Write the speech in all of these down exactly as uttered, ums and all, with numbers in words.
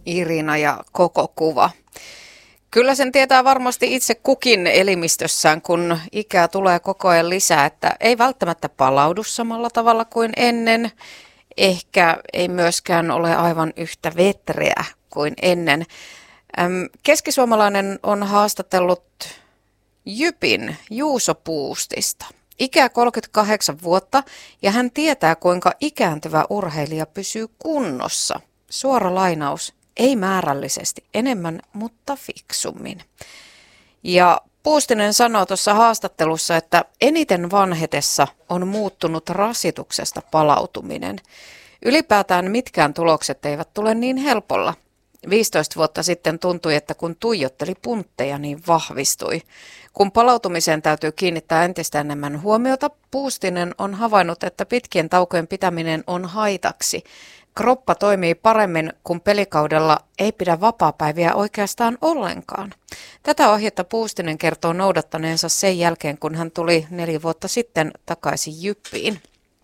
Irina ja koko kuva. Kyllä sen tietää varmasti itse kukin elimistössään, kun ikää tulee koko ajan lisää, että ei välttämättä palaudu samalla tavalla kuin ennen. Ehkä ei myöskään ole aivan yhtä vetreä kuin ennen. Keskisuomalainen on haastatellut Jypin Juuso Puustista. Ikää kolmekymmentäkahdeksan vuotta ja hän tietää, kuinka ikääntyvä urheilija pysyy kunnossa. Suora lainaus, ei määrällisesti enemmän, mutta fiksummin. Ja Puustinen sanoo tuossa haastattelussa, että eniten vanhetessa on muuttunut rasituksesta palautuminen. Ylipäätään mitkään tulokset eivät tule niin helpolla. viisitoista vuotta sitten tuntui, että kun tuijotteli puntteja, niin vahvistui. Kun palautumiseen täytyy kiinnittää entistä enemmän huomiota, Puustinen on havainnut, että pitkien taukojen pitäminen on haitaksi. Kroppa toimii paremmin, kun pelikaudella ei pidä vapaapäiviä oikeastaan ollenkaan. Tätä ohjetta Puustinen kertoo noudattaneensa sen jälkeen, kun hän tuli neljä vuotta sitten takaisin Jyppiin.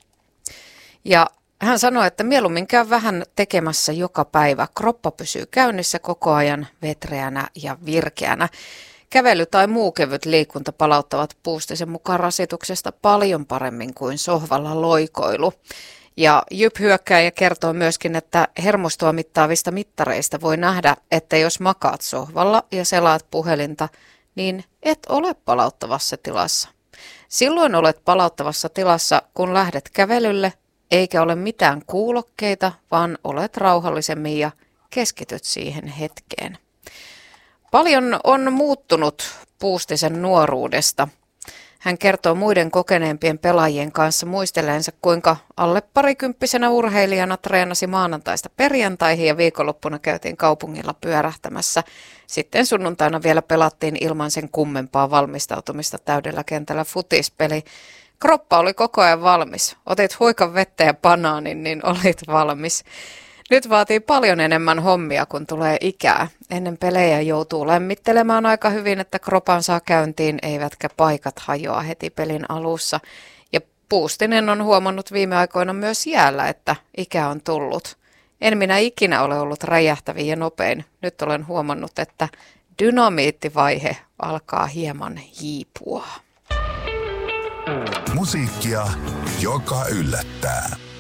Ja hän sanoi, että mieluummin käy vähän tekemässä joka päivä. Kroppa pysyy käynnissä koko ajan vetreänä ja virkeänä. Kävely tai muu kevyt liikunta palauttavat Puustisen mukaan rasituksesta paljon paremmin kuin sohvalla loikoilu. Ja Jyp-hyökkääjä kertoo myöskin, että hermostoa mittaavista mittareista voi nähdä, että jos makaat sohvalla ja selaat puhelinta, niin et ole palauttavassa tilassa. Silloin olet palauttavassa tilassa, kun lähdet kävelylle, eikä ole mitään kuulokkeita, vaan olet rauhallisemmin ja keskityt siihen hetkeen. Paljon on muuttunut Puustisen nuoruudesta. Hän kertoo muiden kokeneempien pelaajien kanssa muistelleensa, kuinka alle parikymppisenä urheilijana treenasi maanantaista perjantaihin ja viikonloppuna käytiin kaupungilla pyörähtämässä. Sitten sunnuntaina vielä pelattiin ilman sen kummempaa valmistautumista täydellä kentällä futispeli. Kroppa oli koko ajan valmis. Otit huikan vettä ja banaanin, niin olit valmis. Nyt vaatii paljon enemmän hommia, kun tulee ikää. Ennen pelejä joutuu lämmittelemään aika hyvin, että kropan saa käyntiin, eivätkä paikat hajoa heti pelin alussa. Ja Puustinen on huomannut viime aikoina myös jäällä, että ikä on tullut. En minä ikinä ole ollut räjähtävin ja nopein. Nyt olen huomannut, että dynamiittivaihe alkaa hieman hiipua. Musiikkia, joka yllättää.